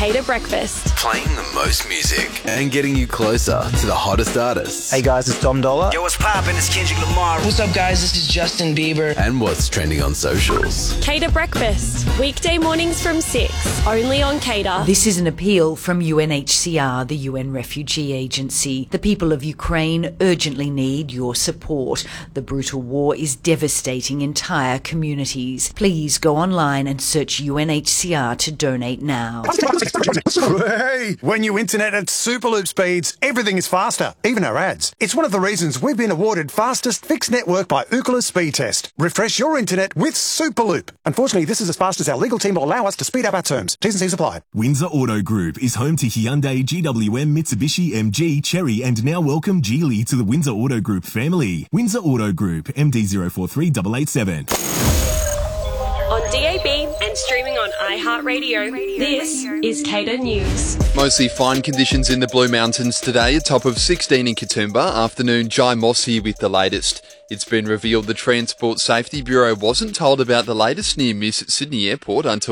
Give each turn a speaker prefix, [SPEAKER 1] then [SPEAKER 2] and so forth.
[SPEAKER 1] Cater Breakfast.
[SPEAKER 2] Playing the most music and getting you closer to the hottest artists.
[SPEAKER 3] Hey guys, it's Dom Dollar.
[SPEAKER 4] Yo, what's poppin'? It's Kendrick Lamar.
[SPEAKER 5] What's up, guys? This is Justin Bieber.
[SPEAKER 2] And what's trending on socials.
[SPEAKER 1] Cater Breakfast. Weekday mornings from 6. Only on Cater.
[SPEAKER 6] This is an appeal from UNHCR, the UN Refugee Agency. The people of Ukraine urgently need your support. The brutal war is devastating entire communities. Please go online and search UNHCR to donate now.
[SPEAKER 7] Hey, when you internet at Superloop speeds, everything is faster, even our ads. It's one of the reasons we've been awarded fastest fixed network by Ookla Speed Test. Refresh your internet with Superloop. Unfortunately, this is as fast as our legal team will allow us to speed up our terms. T's and C's apply.
[SPEAKER 8] Windsor Auto Group is home to Hyundai, GWM, Mitsubishi, MG, Chery, and now welcome Geely to the Windsor Auto Group family. Windsor Auto Group, MD 043887.
[SPEAKER 1] On DAB and streaming on iHeartRadio. This is Cater News.
[SPEAKER 9] Mostly fine conditions in the Blue Mountains today, a top of 16 in Katoomba. Afternoon, Jai Moss here with the latest. It's been revealed the Transport Safety Bureau wasn't told about the latest near miss at Sydney Airport until